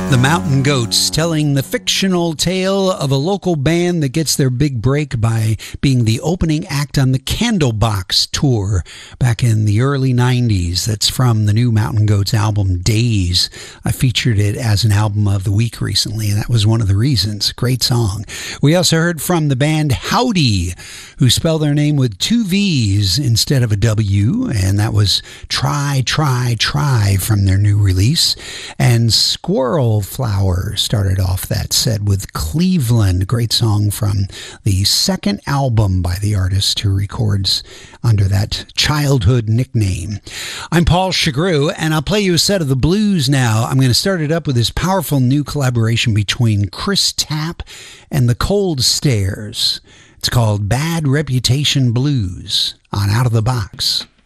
The Mountain Goats, telling the fictional tale of a local band that gets their big break by being the opening act on the Candlebox tour back in the early 90s. That's from the new Mountain Goats album, Days. I featured it as an album of the week recently, and that was one of the reasons. Great song. We also heard from the band Howdy, who spell their name with two V's instead of a W, and that was Try, Try, Try from their new release. And Squirrel Flower started off that set with Cleveland. Great song from the second album by the artist who records under that childhood nickname. I'm Paul Chagru, and I'll play you a set of the blues now. I'm going to start it up with this powerful new collaboration between Chris Tapp and the Cold Stairs. It's called Bad Reputation Blues on Out of the Box.